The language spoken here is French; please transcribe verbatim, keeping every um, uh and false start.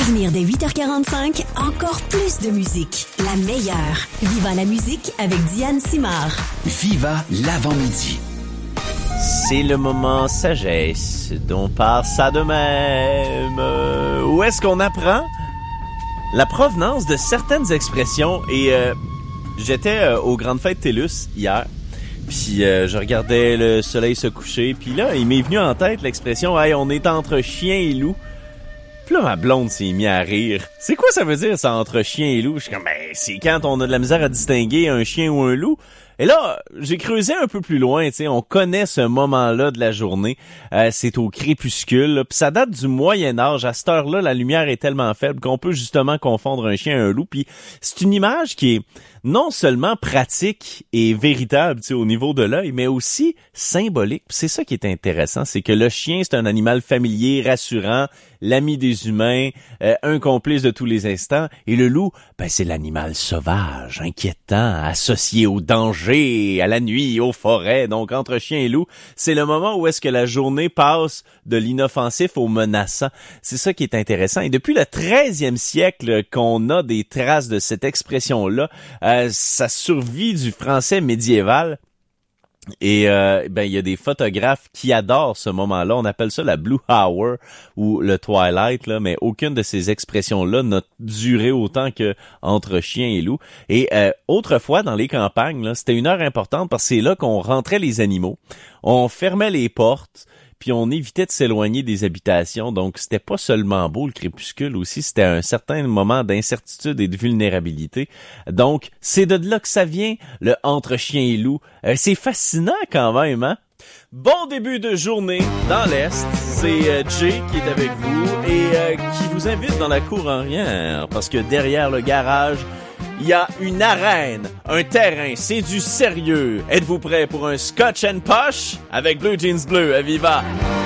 venir dès huit heures quarante-cinq, encore plus de musique. La meilleure. Viva la musique avec Diane Simard. Viva l'avant-midi. C'est le moment sagesse dont part ça de même. Euh, où est-ce qu'on apprend la provenance de certaines expressions? Et euh, j'étais euh, aux grandes fêtes TELUS hier, puis euh, je regardais le soleil se coucher, puis là, il m'est venu en tête l'expression « Hey, on est entre chien et loup ». Puis là, ma blonde s'est mise à rire. C'est quoi ça veut dire, ça, entre chien et loup? Je suis comme, ben, c'est quand on a de la misère à distinguer un chien ou un loup. Et là, j'ai creusé un peu plus loin, tu sais, on connaît ce moment-là de la journée, euh, c'est au crépuscule, puis ça date du Moyen-Âge. À cette heure-là, la lumière est tellement faible qu'on peut justement confondre un chien et un loup, puis c'est une image qui est non seulement pratique et véritable, tu sais, au niveau de l'œil, mais aussi symbolique. Puis c'est ça qui est intéressant, c'est que le chien, c'est un animal familier, rassurant, l'ami des humains, euh, un complice de tous les instants, et le loup, ben c'est l'animal sauvage, inquiétant, associé au danger, à la nuit, aux forêts. Donc entre chien et loup, c'est le moment où est-ce que la journée passe de l'inoffensif au menaçant. C'est ça qui est intéressant. Et depuis le treizième siècle qu'on a des traces de cette expression-là, euh, ça survit du français médiéval. Et euh, ben il y a des photographes qui adorent ce moment-là. On appelle ça la Blue Hour ou le Twilight, là, mais aucune de ces expressions-là n'a duré autant que entre chien et loup. Et euh, autrefois, dans les campagnes, là, c'était une heure importante parce que c'est là qu'on rentrait les animaux, on fermait les portes, puis on évitait de s'éloigner des habitations. Donc, c'était pas seulement beau, le crépuscule aussi, c'était un certain moment d'incertitude et de vulnérabilité. Donc, c'est de là que ça vient, le entre chien et loup. Euh, c'est fascinant quand même, hein? Bon début de journée dans l'Est, c'est euh, Jay qui est avec vous et euh, qui vous invite dans la cour arrière, parce que derrière le garage, il y a une arène, un terrain, c'est du sérieux. Êtes-vous prêts pour un Scotch and Posh avec Blue Jeans Bleu à Viva?